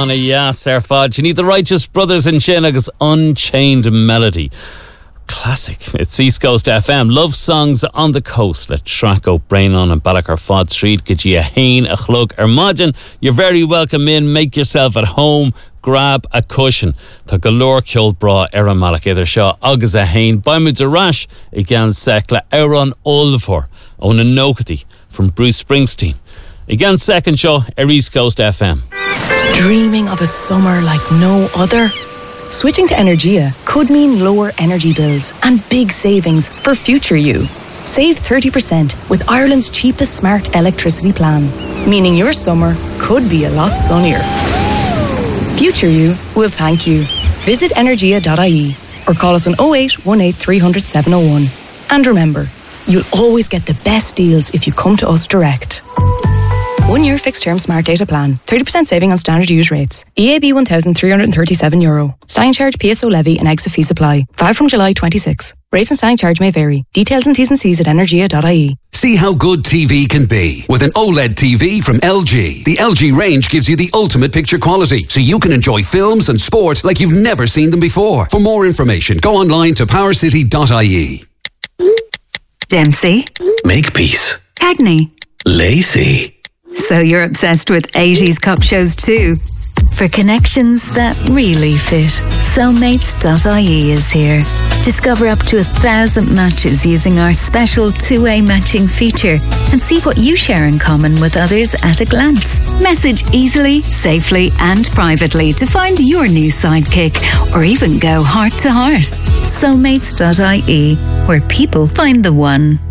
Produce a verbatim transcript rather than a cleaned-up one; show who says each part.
Speaker 1: Donna, yes, Sir Fod. You need the Righteous Brothers in Chin agus Unchained Melody. Classic. It's East Coast F M. Love songs on the coast. Let Traco, Brain on and Ballachar Fod Street. Get you a hain, a chlug, Armagin. You're very welcome in. Make yourself at home. Grab a cushion. Tá galore ceol bra ar an malach idir seo agus a hain. Baimid a rash i gan secla Euron Olivor on a nokati from Bruce Springsteen. Again, second show at East Coast F M.
Speaker 2: Dreaming of a summer like no other? Switching to Energia could mean lower energy bills and big savings for future you. Save thirty percent with Ireland's cheapest smart electricity plan, meaning your summer could be a lot sunnier. Future you will thank you. Visit energia dot I E or call us on oh eight one eight three hundred seven oh one. And remember, you'll always get the best deals if you come to us direct. One year fixed term smart data plan. thirty percent saving on standard use rates. E A B one thousand three hundred thirty-seven euro. Standing charge, P S O levy and exit fee supply. Valid from July twenty-sixth. Rates and standing charge may vary. Details and T's and C's at energia dot I E.
Speaker 3: See how good T V can be with an OLED T V from L G. The L G range gives you the ultimate picture quality, so you can enjoy films and sport like you've never seen them before. For more information, go online to power city dot I E.
Speaker 4: Dempsey.
Speaker 3: Makepeace.
Speaker 4: Cagney.
Speaker 3: Lacey.
Speaker 4: So you're obsessed with eighties cop shows too? For connections that really fit, soulmates dot I E is here. Discover up to a thousand matches using our special two-way matching feature and see what you share in common with others at a glance. Message easily, safely and privately to find your new sidekick or even go heart to heart. soulmates dot I E, where people find the one.